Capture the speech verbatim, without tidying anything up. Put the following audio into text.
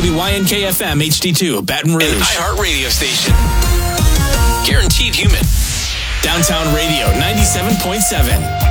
Y N K F M H D two, Baton Rouge. An iHeart radio station. Guaranteed human. Downtown Radio ninety-seven point seven.